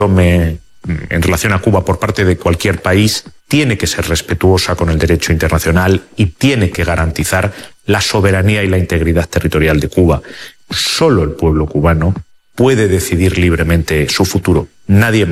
tome en relación a Cuba por parte de cualquier país tiene que ser respetuosa con el derecho internacional y tiene que garantizar la soberanía y la integridad territorial de Cuba. Solo el pueblo cubano puede decidir libremente su futuro. Nadie